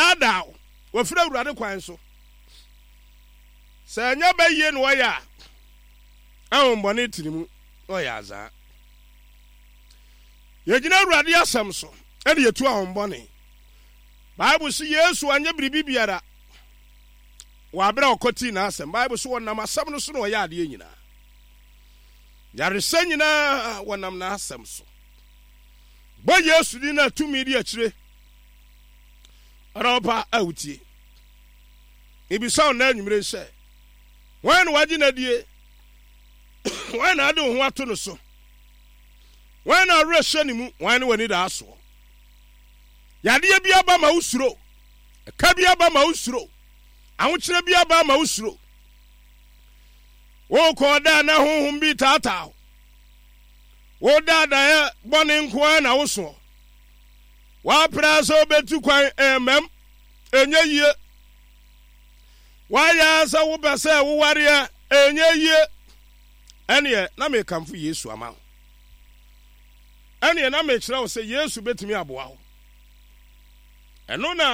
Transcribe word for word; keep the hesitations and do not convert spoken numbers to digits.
daadaa wafira awurade kwan so sɛ anya bɛyie no wɔyɛ a ahombɔne tiri mu ɔyɛ azaa yɛgyina awurade asɛm so ɛde yɛtu ahombɔne Bible so Yesu anya biribi biara wabra ɔkɔti na asɛm Bible so wɔnam asɛm no so na ɔyɛ adeɛ nyinaa yaresɛ nyinaa wɔnam na asɛm so bɔ Yesu di na tumi di akyire ɔrɔpa awutie ibisa na anwumire sɛ wɔn na wagye na die wɔn na ade ho ato no so wɔn na ɔrɛ hyɛ ne mu wɔn ne wani da aso yadeɛ bi aba ma usuro ɛka bi aba ma usuro ahokyere bi aba ma usuro wo kɔ da na honhom bi taataa wo da da bɔne nko na wo so wa pra so betu kwan emem enye yie wa ya sa wo bese wo ware enye yie ene na me kamfo Yesu ama ene na me kyerɛ wo sɛ Yesu betumi aboa wo eno na